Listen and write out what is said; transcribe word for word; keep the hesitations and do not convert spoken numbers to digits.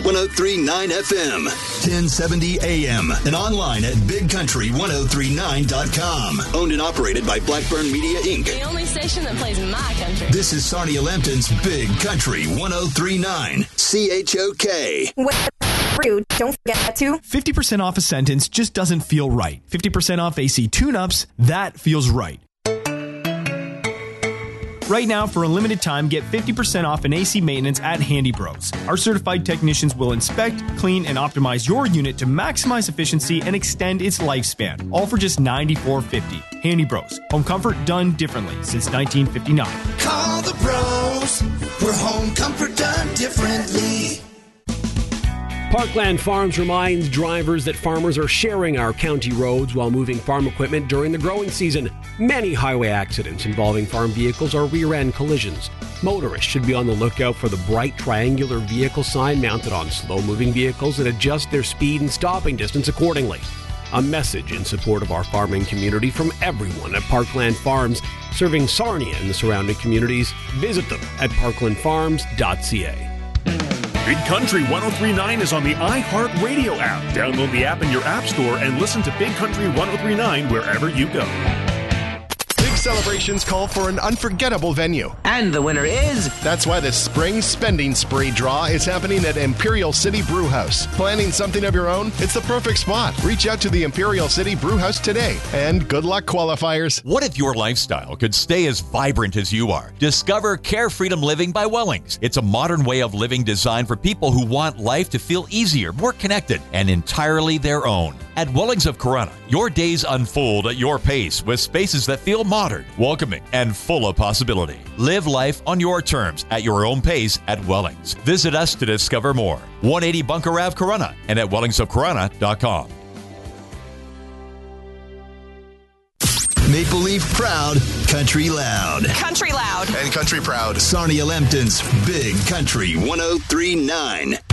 one oh three point nine F M, ten seventy A M, and online at big country ten thirty-nine dot com. Owned and operated by Blackburn Media, Incorporated. The only station that plays my country. This is Sarnia Lambton's Big Country ten thirty-nine, C H O K. Rude. Don't forget to. fifty percent off a sentence just doesn't feel right. fifty percent off A C tune-ups, that feels right. Right now, for a limited time, get fifty percent off an A C maintenance at Handy Bros. Our certified technicians will inspect, clean, and optimize your unit to maximize efficiency and extend its lifespan, all for just ninety-four fifty. Handy Bros. Home comfort done differently since nineteen fifty-nine. Call the pros. We're home comfort done differently. Parkland Farms reminds drivers that farmers are sharing our county roads while moving farm equipment during the growing season. Many highway accidents involving farm vehicles are rear-end collisions. Motorists should be on the lookout for the bright triangular vehicle sign mounted on slow-moving vehicles and adjust their speed and stopping distance accordingly. A message in support of our farming community from everyone at Parkland Farms, serving Sarnia and the surrounding communities. Visit them at parkland farms dot c a. Big Country ten thirty-nine is on the iHeartRadio app. Download the app in your app store and listen to Big Country ten thirty-nine wherever you go. Big celebrations call for an unforgettable venue. And the winner is... That's why the Spring Spending Spree Draw is happening at Imperial City Brewhouse. Planning something of your own? It's the perfect spot. Reach out to the Imperial City Brewhouse today. And good luck, qualifiers. What if your lifestyle could stay as vibrant as you are? Discover Care Freedom Living by Wellings. It's a modern way of living designed for people who want life to feel easier, more connected, and entirely their own. At Wellings of Corunna, your days unfold at your pace with spaces that feel modern, welcoming, and full of possibility. Live life on your terms at your own pace at Wellings. Visit us to discover more. one eighty Bunker Ave, Corunna, and at wellings of corunna dot com. Maple Leaf Proud, Country Loud. Country Loud. And Country Proud. Sarnia Lambton's Big Country ten thirty-nine.